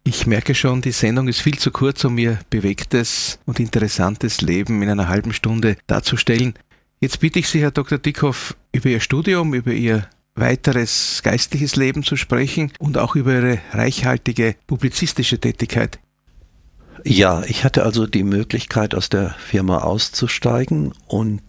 Ich merke schon, die Sendung ist viel zu kurz, um Ihr bewegtes und interessantes Leben in einer halben Stunde darzustellen. Jetzt bitte ich Sie, Herr Dr. Dickhoff, über Ihr Studium, über Ihr weiteres geistliches Leben zu sprechen und auch über Ihre reichhaltige publizistische Tätigkeit. Ja, ich hatte also die Möglichkeit, aus der Firma auszusteigen und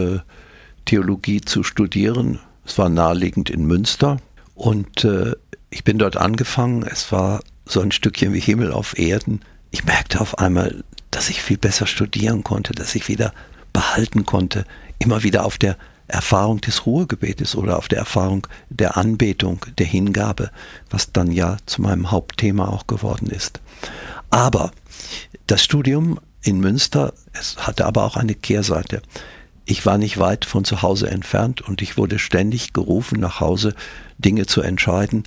Theologie zu studieren. Es war naheliegend in Münster und ich bin dort angefangen. Es war so ein Stückchen wie Himmel auf Erden. Ich merkte auf einmal, dass ich viel besser studieren konnte, dass ich wieder behalten konnte, immer wieder auf der Erfahrung des Ruhegebetes oder auf der Erfahrung der Anbetung, der Hingabe, was dann ja zu meinem Hauptthema auch geworden ist. Aber das Studium in Münster, es hatte aber auch eine Kehrseite. Ich war nicht weit von zu Hause entfernt und ich wurde ständig gerufen, nach Hause Dinge zu entscheiden,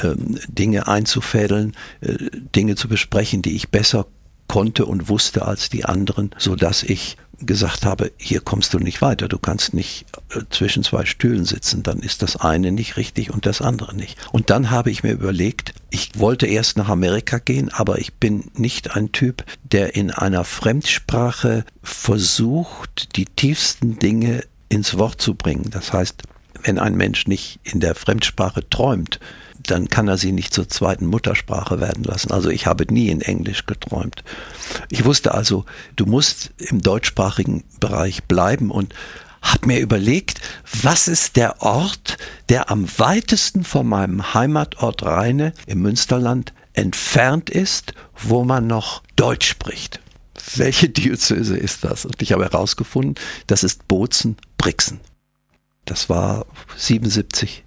Dinge einzufädeln, Dinge zu besprechen, die ich besser konnte und wusste als die anderen, sodass ich gesagt habe, hier kommst du nicht weiter, du kannst nicht zwischen zwei Stühlen sitzen, dann ist das eine nicht richtig und das andere nicht. Und dann habe ich mir überlegt, ich wollte erst nach Amerika gehen, aber ich bin nicht ein Typ, der in einer Fremdsprache versucht, die tiefsten Dinge ins Wort zu bringen. Das heißt, wenn ein Mensch nicht in der Fremdsprache träumt, dann kann er sie nicht zur zweiten Muttersprache werden lassen. Also ich habe nie in Englisch geträumt. Ich wusste also, du musst im deutschsprachigen Bereich bleiben und habe mir überlegt, was ist der Ort, der am weitesten von meinem Heimatort Rheine im Münsterland entfernt ist, wo man noch Deutsch spricht. Welche Diözese ist das? Und ich habe herausgefunden, das ist Bozen-Brixen. Das war 77,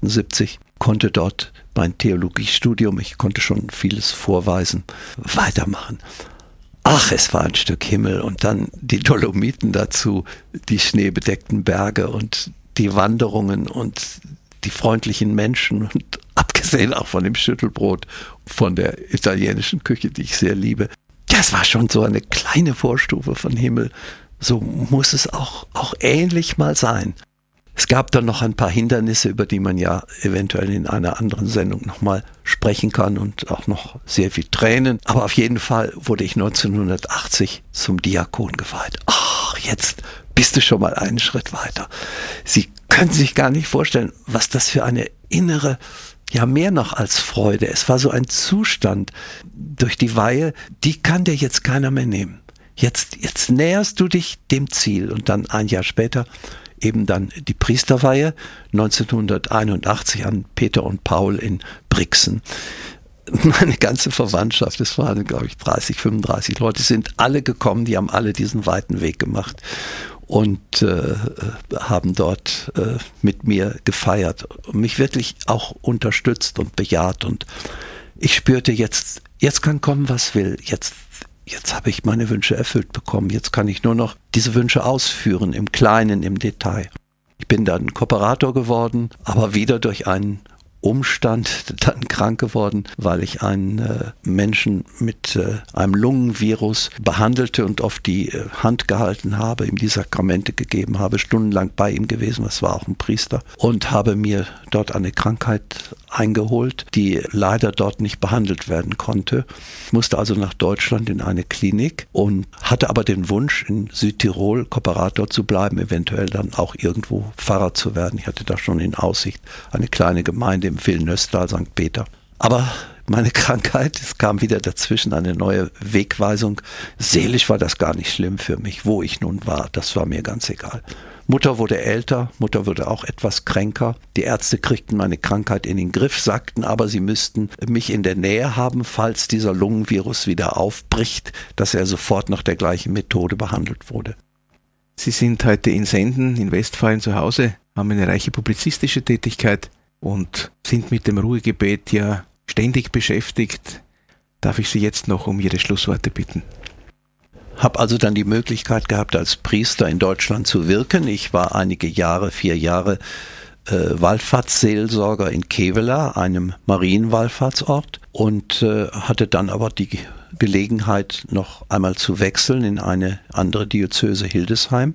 78. Konnte dort mein Theologiestudium, ich konnte schon vieles vorweisen, weitermachen. Ach, es war ein Stück Himmel und dann die Dolomiten dazu, die schneebedeckten Berge und die Wanderungen und die freundlichen Menschen und abgesehen auch von dem Schüttelbrot, von der italienischen Küche, die ich sehr liebe. Das war schon so eine kleine Vorstufe von Himmel. So muss es auch ähnlich mal sein. Es gab dann noch ein paar Hindernisse, über die man ja eventuell in einer anderen Sendung nochmal sprechen kann und auch noch sehr viel Tränen. Aber auf jeden Fall wurde ich 1980 zum Diakon geweiht. Ach, jetzt bist du schon mal einen Schritt weiter. Sie können sich gar nicht vorstellen, was das für eine innere, ja mehr noch als Freude. Es war so ein Zustand durch die Weihe, die kann dir jetzt keiner mehr nehmen. Jetzt näherst du dich dem Ziel und dann ein Jahr später eben dann die Priesterweihe 1981 an Peter und Paul in Brixen. Meine ganze Verwandtschaft, es waren glaube ich 30, 35 Leute, sind alle gekommen, die haben alle diesen weiten Weg gemacht und haben dort mit mir gefeiert und mich wirklich auch unterstützt und bejaht und ich spürte jetzt kann kommen, was will, Jetzt habe ich meine Wünsche erfüllt bekommen. Jetzt kann ich nur noch diese Wünsche ausführen, im Kleinen, im Detail. Ich bin dann Kooperator geworden, aber wieder durch einen Umstand dann krank geworden, weil ich einen Menschen mit einem Lungenvirus behandelte und auf die Hand gehalten habe, ihm die Sakramente gegeben habe, stundenlang bei ihm gewesen, das war auch ein Priester, und habe mir dort eine Krankheit eingeholt, die leider dort nicht behandelt werden konnte. Ich musste also nach Deutschland in eine Klinik und hatte aber den Wunsch, in Südtirol Kooperator zu bleiben, eventuell dann auch irgendwo Pfarrer zu werden. Ich hatte da schon in Aussicht eine kleine Gemeinde im Villeneuve-Tal, St. Peter. Aber meine Krankheit, es kam wieder dazwischen eine neue Wegweisung. Seelisch war das gar nicht schlimm für mich, wo ich nun war, das war mir ganz egal. Mutter wurde älter, Mutter wurde auch etwas kränker. Die Ärzte kriegten meine Krankheit in den Griff, sagten aber, sie müssten mich in der Nähe haben, falls dieser Lungenvirus wieder aufbricht, dass er sofort nach der gleichen Methode behandelt wurde. Sie sind heute in Senden, in Westfalen zu Hause, haben eine reiche publizistische Tätigkeit und sind mit dem Ruhegebet ja ständig beschäftigt. Darf ich Sie jetzt noch um Ihre Schlussworte bitten? Habe also dann die Möglichkeit gehabt, als Priester in Deutschland zu wirken. Ich war einige Jahre, 4 Jahre, Wallfahrtsseelsorger in Kevela, einem Marienwallfahrtsort, und hatte dann aber die Gelegenheit, noch einmal zu wechseln in eine andere Diözese Hildesheim.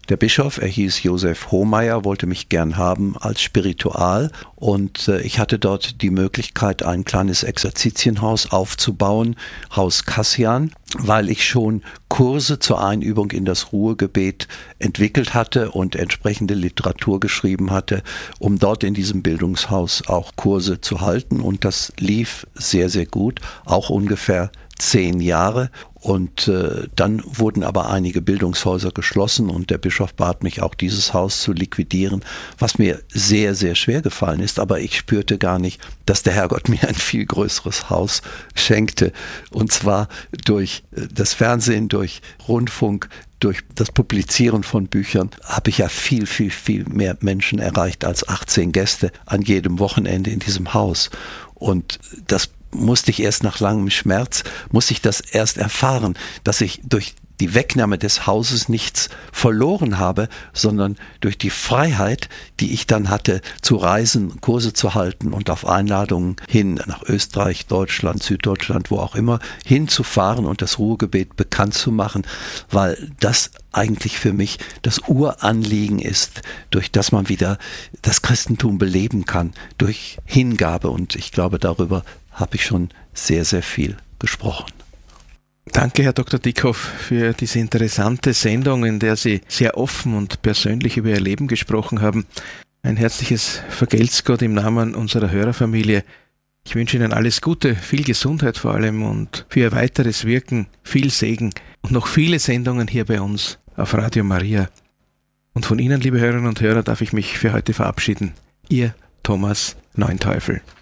Der Bischof, er hieß Josef Hohmeier, wollte mich gern haben als Spiritual und ich hatte dort die Möglichkeit, ein kleines Exerzitienhaus aufzubauen, Haus Kassian, weil ich schon Kurse zur Einübung in das Ruhegebet entwickelt hatte und entsprechende Literatur geschrieben hatte, um dort in diesem Bildungshaus auch Kurse zu halten, und das lief sehr, sehr gut, auch ungefähr 10 Jahre. Und dann wurden aber einige Bildungshäuser geschlossen und der Bischof bat mich auch, dieses Haus zu liquidieren, was mir sehr, sehr schwer gefallen ist. Aber ich spürte gar nicht, dass der Herrgott mir ein viel größeres Haus schenkte. Und zwar durch das Fernsehen, durch Rundfunk, durch das Publizieren von Büchern habe ich ja viel, viel, viel mehr Menschen erreicht als 18 Gäste an jedem Wochenende in diesem Haus. Und das musste ich erst nach langem Schmerz, musste ich das erst erfahren, dass ich durch die Wegnahme des Hauses nichts verloren habe, sondern durch die Freiheit, die ich dann hatte, zu reisen, Kurse zu halten und auf Einladungen hin nach Österreich, Deutschland, Süddeutschland, wo auch immer, hinzufahren und das Ruhegebet bekannt zu machen, weil das eigentlich für mich das Uranliegen ist, durch das man wieder das Christentum beleben kann, durch Hingabe. Und ich glaube, darüber habe ich schon sehr, sehr viel gesprochen. Danke, Herr Dr. Dickhoff, für diese interessante Sendung, in der Sie sehr offen und persönlich über Ihr Leben gesprochen haben. Ein herzliches Vergelt's Gott im Namen unserer Hörerfamilie. Ich wünsche Ihnen alles Gute, viel Gesundheit vor allem und für Ihr weiteres Wirken viel Segen und noch viele Sendungen hier bei uns auf Radio Maria. Und von Ihnen, liebe Hörerinnen und Hörer, darf ich mich für heute verabschieden. Ihr Thomas Neunteufel.